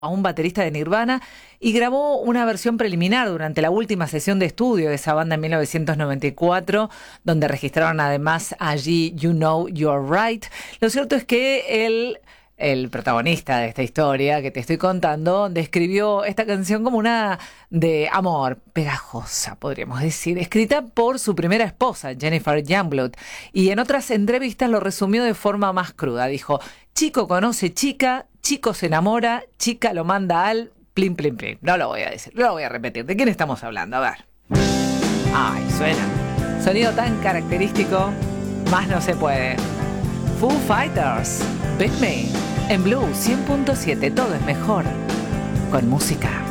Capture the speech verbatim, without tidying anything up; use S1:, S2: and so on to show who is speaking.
S1: a un baterista de Nirvana y grabó una versión preliminar durante la última sesión de estudio de esa banda en mil novecientos noventa y cuatro, donde registraron además allí You Know You're Right. Lo cierto es que él, el protagonista de esta historia que te estoy contando, describió esta canción como una de amor pegajosa, podríamos decir, escrita por su primera esposa, Jennifer Youngblood, y en otras entrevistas lo resumió de forma más cruda. Dijo: chico conoce chica, chico se enamora, chica lo manda al plin plin plin. No lo voy a decir, no lo voy a repetir. ¿De quién estamos hablando? A ver. Ay, suena. Sonido tan característico, más no se puede. Foo Fighters, Beat Me, en Blue cien punto siete, todo es mejor con música.